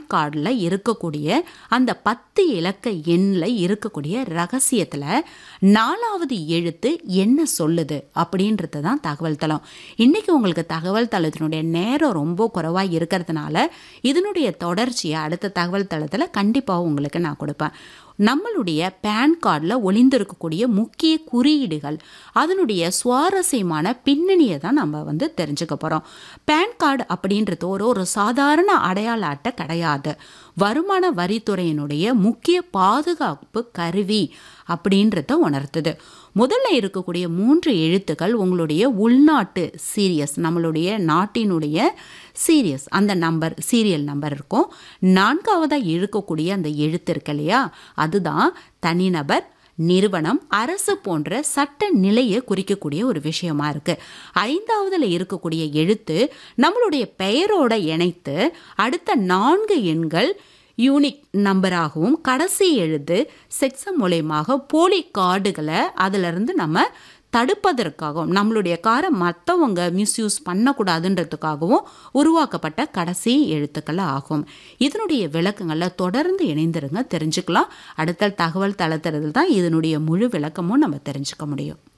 கார்டில் இருக்கக்கூடிய அந்த 10 இலக்க எண்ணில் இருக்கக்கூடிய ரகசியத்தில் 4வது எழுத்து என்ன சொல்லுது அப்படின்றது தான் தகவல் தளம். இன்றைக்கி உங்களுக்கு தகவல் தளத்தினுடைய நேரம் ரொம்ப குறைவாக இருக்கிறதுனால இதனுடைய தொடர்ச்சியை அடுத்த தகவல் தளத்தில் கண்டிப்பாக உங்களுக்கு நான் கொடுப்பேன். நம்மளுடைய பேன் கார்டில் ஒளிந்திருக்கக்கூடிய முக்கிய குறியீடுகள், அதனுடைய சுவாரஸ்யமான பின்னணியை தான் நம்ம தெரிஞ்சுக்க போகிறோம். பேன் கார்டு அப்படின்றது ஒரு சாதாரண அடையாள அட்டை கிடையாது. வருமான வரித்துறையினுடைய முக்கிய பாதுகாப்பு கருவி அப்படின்றத உணர்த்துது. முதல்ல இருக்கக்கூடிய 3 எழுத்துக்கள் உங்களுடைய உள்நாட்டு சீரியஸ், நம்மளுடைய நாட்டினுடைய சீரியஸ், அந்த நம்பர், சீரியல் நம்பர் இருக்கும். 4வதாக இருக்கக்கூடிய அந்த எழுத்து இருக்கு இல்லையா, அதுதான் தனிநபர், நிறுவனம், அரசு போன்ற சட்ட நிலையை குறிக்கக்கூடிய ஒரு விஷயமா இருக்கு. 5வதுல இருக்கக்கூடிய எழுத்து நம்மளுடைய பெயரோட இணைத்து அடுத்த 4 எண்கள் யூனிக் நம்பராகவும், கடைசி எழுத்து செக்ஸம் மூலயமாக போலி கார்டுகளை அதிலிருந்து நம்ம தடுப்பதற்காகவும், நம்மளுடைய காரை மற்றவங்க மிஸ்யூஸ் பண்ணக்கூடாதுன்றதுக்காகவும் உருவாக்கப்பட்ட கடைசி எழுத்துக்கள் ஆகும். இதனுடைய விளக்கங்களில் தொடர்ந்து இணைந்திருங்க, தெரிஞ்சுக்கலாம். அடுத்த தகவல் தளத்தில் தான் இதனுடைய முழு விளக்கமும் நம்ம தெரிஞ்சுக்க முடியும்.